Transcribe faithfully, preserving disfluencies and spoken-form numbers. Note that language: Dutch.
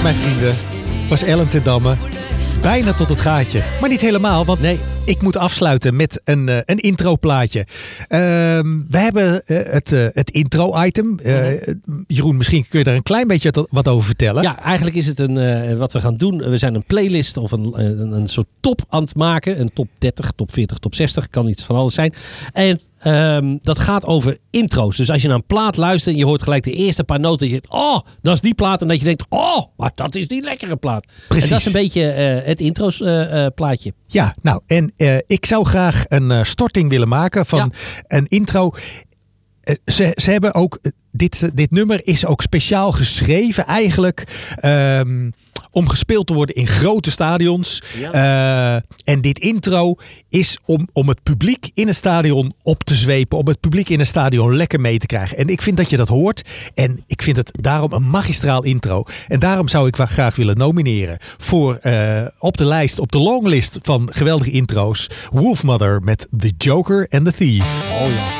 mijn vrienden, was Ellen ten Damme bijna tot het gaatje. Maar niet helemaal, want nee. ik moet afsluiten met een, uh, een introplaatje. Uh, we hebben uh, het, uh, het intro-item. Uh, Jeroen, misschien kun je daar een klein beetje wat over vertellen. Ja, eigenlijk is het een, uh, wat we gaan doen. We zijn een playlist of een, een, een soort top aan het maken. Een top dertig, top veertig, top zestig. Kan iets van alles zijn. En um, dat gaat over intro's. Dus als je naar een plaat luistert en je hoort gelijk de eerste paar noten. Dat je denkt, oh, dat is die plaat. En dat je denkt, oh, maar dat is die lekkere plaat. Precies. En dat is een beetje uh, het intro's uh, uh, plaatje. Ja, nou, en uh, ik zou graag een uh, storting willen maken van ja. een intro. Uh, ze, ze hebben ook, dit, dit nummer is ook speciaal geschreven eigenlijk um, om gespeeld te worden in grote stadions. Ja. Uh, en dit intro is om, om het publiek in het stadion op te zwepen. Om het publiek in het stadion lekker mee te krijgen. En ik vind dat je dat hoort. En ik vind het daarom een magistraal intro. En daarom zou ik wel graag willen nomineren voor uh, op de lijst, op de longlist van geweldige intro's. Wolfmother met The Joker and the Thief. Oh ja.